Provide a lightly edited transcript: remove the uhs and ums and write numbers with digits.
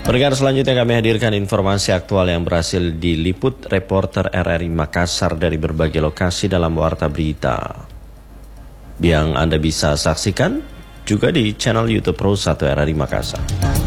Pendengar, selanjutnya kami hadirkan informasi aktual yang berhasil diliput reporter RRI Makassar dari berbagai lokasi dalam Warta Berita, yang Anda bisa saksikan juga di channel YouTube Pro 1 RRI Makassar.